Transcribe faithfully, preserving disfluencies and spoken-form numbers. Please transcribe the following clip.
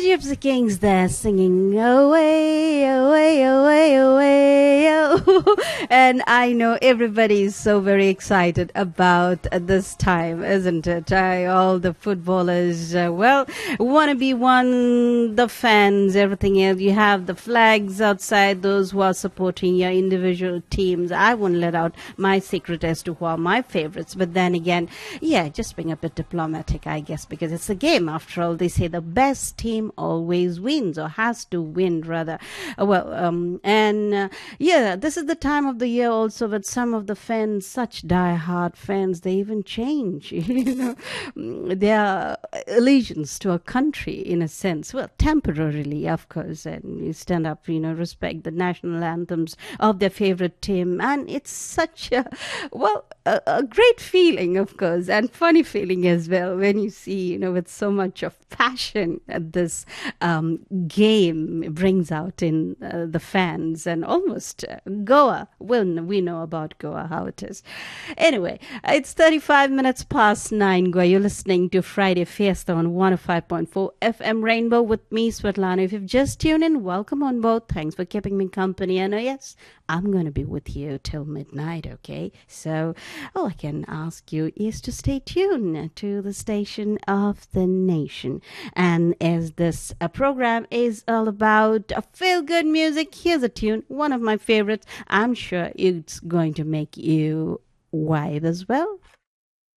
Gypsy Kings there singing away, away, away, away. Oh. And I know everybody is so very excited about uh, this time, isn't it? I, all the footballers, uh, well, want to be one, the fans, everything else. You have the flags outside, those who are supporting your individual teams. I won't let out my secret as to who are my favorites. But then again, yeah, just being a bit diplomatic, I guess, because it's a game. After all, they say the best team always wins, or has to win, rather. Uh, well, um, and uh, yeah, this is the time of the year also that some of the fans, such die-hard fans, they even change, you know, their allegiance to a country in a sense. Well, temporarily, of course, and you stand up, you know, respect the national anthems of their favorite team, and it's such a, well, a, a great feeling, of course, and funny feeling as well when you see, you know, with so much of passion that this um, game brings out in uh, the fans. And almost uh, Goa, well, we know about Goa, how it is. Anyway, it's thirty-five minutes past nine, Goa. You're listening to Friday Fiesta on one oh five point four F M Rainbow with me, Svetlana. If you've just tuned in, welcome on board. Thanks for keeping me company. And oh yes, I'm going to be with you till midnight, okay? So all I can ask you is to stay tuned to the station of the nation. And as this uh, program is all about uh, feel-good music, here's a tune, one of my favorites. I'm sure it's going to make you vibe as well.